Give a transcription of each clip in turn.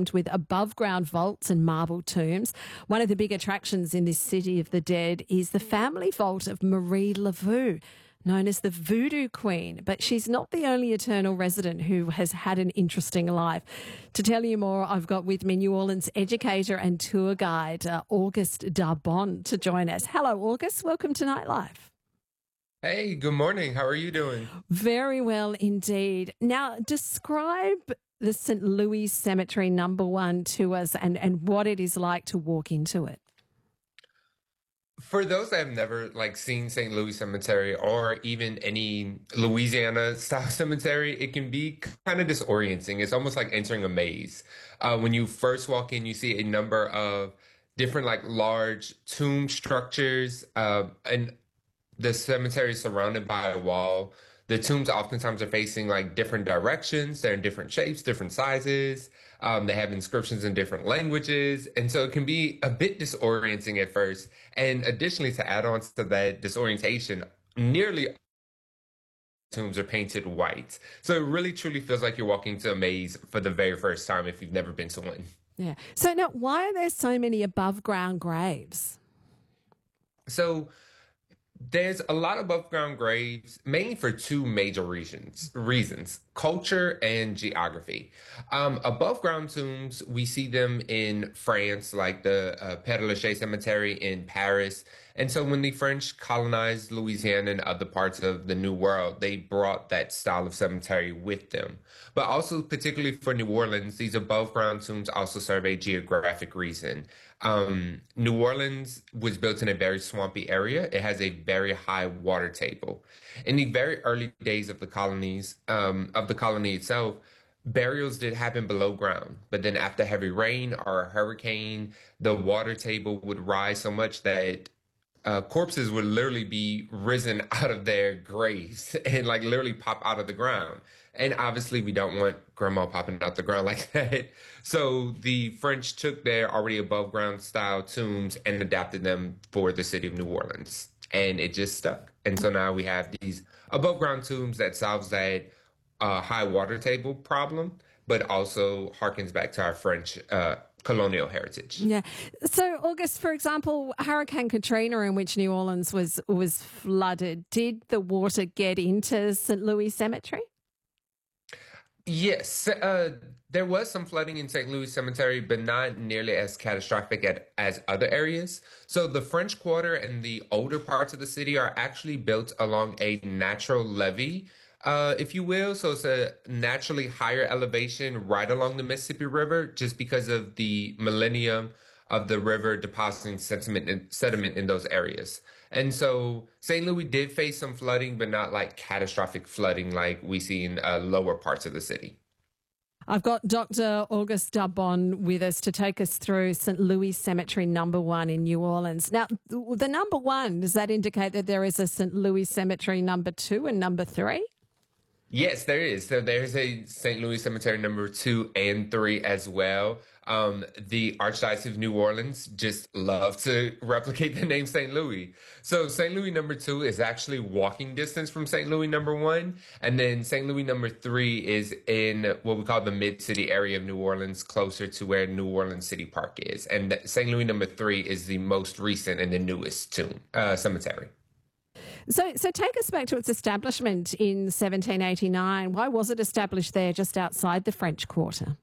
crammed with above-ground vaults and marble tombs. One of the big attractions in this city of the dead is the family vault of Marie Laveau, known as the Voodoo Queen, but she's not the only eternal resident who has had an interesting life. To tell you more, I've got with me New Orleans educator and tour guide, Auguste Darbon, to join us. Hello, Auguste. Welcome to Nightlife. Hey, good morning. How are you doing? Very well indeed. Now, describe the St. Louis Cemetery #1 to us and what it is like to walk into it. For those that have never seen St. Louis Cemetery or even any Louisiana style cemetery, it can be kind of disorienting. It's almost like entering a maze. When you first walk in, you see a number of different large tomb structures, and the cemetery is surrounded by a wall. The tombs oftentimes are facing different directions. They're in different shapes, different sizes. They have inscriptions in different languages. And so it can be a bit disorienting at first. And additionally, to add on to that disorientation, nearly all tombs are painted white. So it really truly feels like you're walking to a maze for the very first time if you've never been to one. Yeah. So now, why are there so many above ground graves? So there's a lot of above ground graves, mainly for two major reasons, culture and geography. Above ground tombs, we see them in France, like the Père Lachaise Cemetery in Paris. And so when the French colonized Louisiana and other parts of the New World, they brought that style of cemetery with them. But also, particularly for New Orleans, these above ground tombs also serve a geographic reason. New Orleans was built in a very swampy area. It has a very high water table. In the very early days of the colonies, of the colony itself, burials did happen below ground. But then after heavy rain or a hurricane, the water table would rise so much that corpses would literally be risen out of their graves and literally pop out of the ground. And obviously, we don't want grandma popping out the ground like that. So the French took their already above ground style tombs and adapted them for the city of New Orleans. And it just stuck. And so now we have these above ground tombs that solves that high water table problem, but also harkens back to our French colonial heritage. Yeah. So, August, for example, Hurricane Katrina, in which New Orleans was flooded, did the water get into St. Louis Cemetery? Yes, there was some flooding in St. Louis Cemetery, but not nearly as catastrophic as other areas. So the French Quarter and the older parts of the city are actually built along a natural levee, if you will. So it's a naturally higher elevation right along the Mississippi River, just because of the millennium of the river depositing sediment in those areas. And so St. Louis did face some flooding, but not catastrophic flooding like we see in lower parts of the city. I've got Dr. Auguste Darbon with us to take us through St. Louis Cemetery #1 in New Orleans. Now, the #1, does that indicate that there is a St. Louis Cemetery #2 and #3? Yes, there is. So there's a St. Louis Cemetery #2 and 3 as well. The Archdiocese of New Orleans just love to replicate the name St. Louis. So St. Louis #2 is actually walking distance from St. Louis #1. And then St. Louis #3 is in what we call the mid-city area of New Orleans, closer to where New Orleans City Park is. And St. Louis #3 is the most recent and the newest cemetery. So take us back to its establishment in 1789. Why was it established there just outside the French Quarter?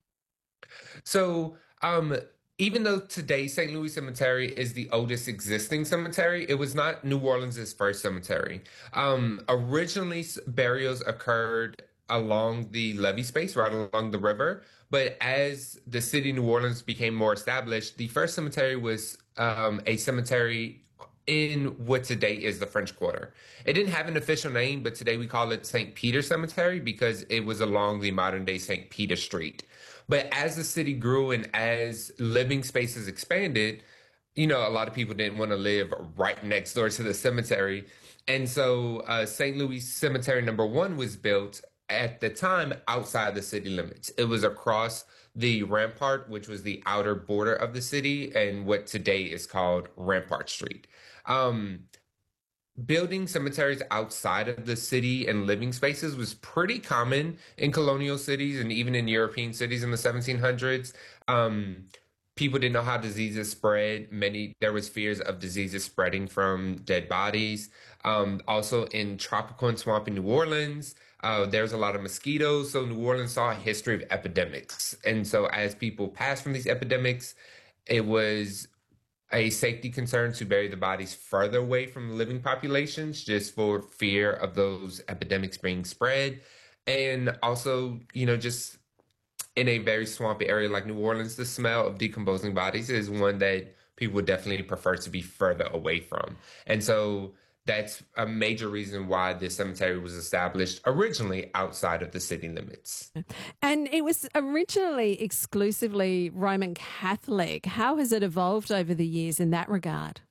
So, even though today St. Louis Cemetery is the oldest existing cemetery, it was not New Orleans' first cemetery. Originally, burials occurred along the levee space, right along the river. But as the city of New Orleans became more established, the first cemetery was a cemetery in what today is the French Quarter. It didn't have an official name, but today we call it St. Peter Cemetery because it was along the modern day St. Peter Street. But as the city grew and as living spaces expanded, a lot of people didn't want to live right next door to the cemetery. And so St. Louis Cemetery #1 was built at the time outside the city limits. It was across the Rampart, which was the outer border of the city, and what today is called Rampart Street. building cemeteries outside of the city and living spaces was pretty common in colonial cities and even in European cities in the 1700s. Um, People didn't know how diseases spread. There was fears of diseases spreading from dead bodies. Also in tropical and swampy New Orleans, there's a lot of mosquitoes. So New Orleans saw a history of epidemics. And so as people passed from these epidemics, it was a safety concern to bury the bodies further away from living populations just for fear of those epidemics being spread. And also, just in a very swampy area like New Orleans, the smell of decomposing bodies is one that people would definitely prefer to be further away from. And so that's a major reason why this cemetery was established originally outside of the city limits. And it was originally exclusively Roman Catholic. How has it evolved over the years in that regard?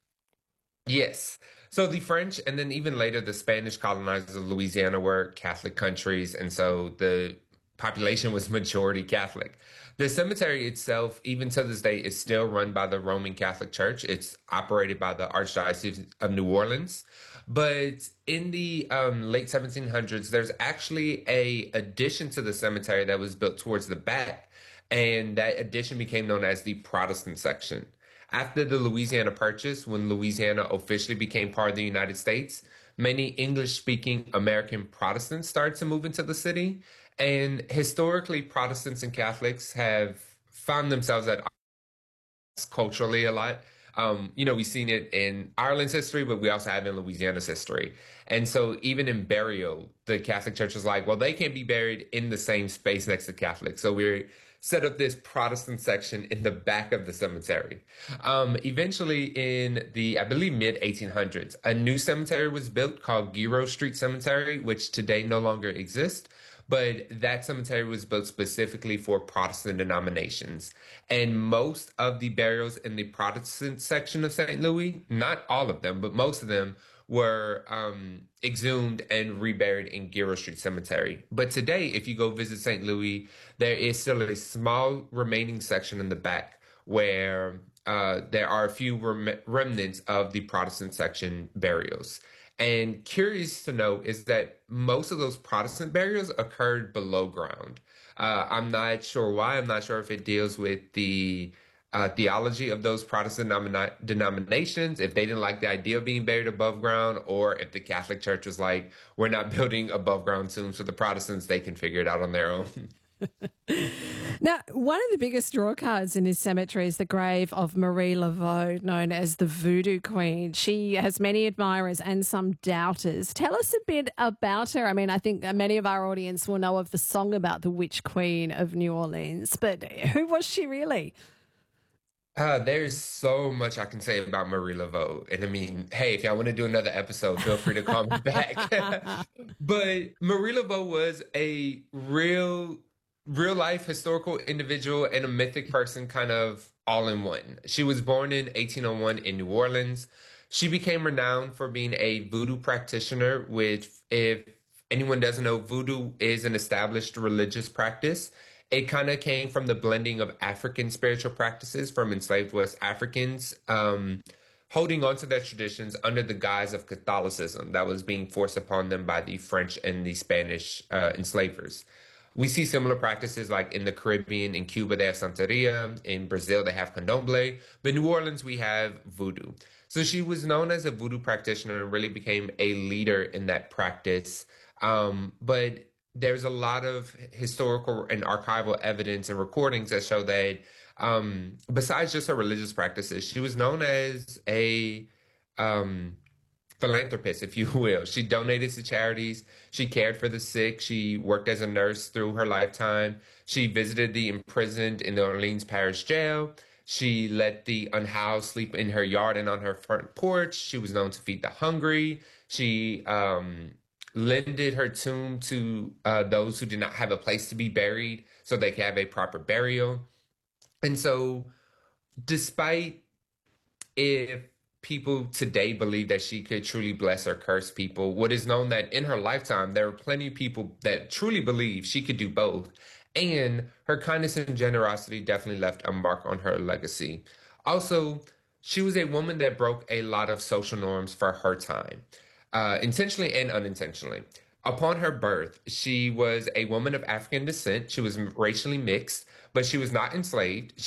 Yes. So the French and then even later the Spanish colonizers of Louisiana were Catholic countries, and so the population was majority Catholic. The cemetery itself, even to this day, is still run by the Roman Catholic Church. It's operated by the Archdiocese of New Orleans. But in the late 1700s, there's actually a addition to the cemetery that was built towards the back, and that addition became known as the Protestant section. After the Louisiana Purchase, when Louisiana officially became part of the United States, many English speaking American Protestants started to move into the city. And historically, Protestants and Catholics have found themselves at odds culturally a lot. We've seen it in Ireland's history, but we also have in Louisiana's history. And so even in burial, the Catholic Church is like, well, they can't be buried in the same space next to Catholics. So we set up this Protestant section in the back of the cemetery. Eventually, in the, I believe, mid 1800s, a new cemetery was built called Giro Street Cemetery, which today no longer exists. But that cemetery was built specifically for Protestant denominations. And most of the burials in the Protestant section of St. Louis, not all of them, but most of them, were exhumed and reburied in Giro Street Cemetery. But today, if you go visit St. Louis, there is still a small remaining section in the back where there are a few remnants of the Protestant section burials. And curious to know is that most of those Protestant burials occurred below ground. I'm not sure why. I'm not sure if it deals with the theology of those Protestant denominations, if they didn't like the idea of being buried above ground, or if the Catholic Church was like, we're not building above ground tombs for the Protestants, they can figure it out on their own. Now, one of the biggest draw cards in this cemetery is the grave of Marie Laveau, known as the Voodoo Queen. She has many admirers and some doubters. Tell us a bit about her. I mean, I think many of our audience will know of the song about the Witch Queen of New Orleans, but who was she really? There's so much I can say about Marie Laveau. And I mean, hey, if y'all want to do another episode, feel free to call me back. But Marie Laveau was a real life historical individual and a mythic person kind of all in one. She was born in 1801 in New Orleans. She became renowned for being a voodoo practitioner, which, if anyone doesn't know, voodoo is an established religious practice. It kind of came from the blending of African spiritual practices from enslaved West Africans, holding on to their traditions under the guise of Catholicism that was being forced upon them by the French and the Spanish enslavers. We see similar practices like in the Caribbean, in Cuba, they have Santeria, in Brazil, they have Candomblé, but in New Orleans, we have voodoo. So she was known as a voodoo practitioner and really became a leader in that practice. But there's a lot of historical and archival evidence and recordings that show that besides just her religious practices, she was known as a philanthropist, if you will. She donated to charities. She cared for the sick. She worked as a nurse through her lifetime. She visited the imprisoned in the Orleans Parish Jail. She let the unhoused sleep in her yard and on her front porch. She was known to feed the hungry. She lended her tomb to those who did not have a place to be buried so they could have a proper burial. And so, despite if people today believe that she could truly bless or curse people, what is known that in her lifetime, there were plenty of people that truly believe she could do both. And her kindness and generosity definitely left a mark on her legacy. Also, she was a woman that broke a lot of social norms for her time. intentionally and unintentionally. Upon her birth, she was a woman of African descent. She was racially mixed, but she was not enslaved.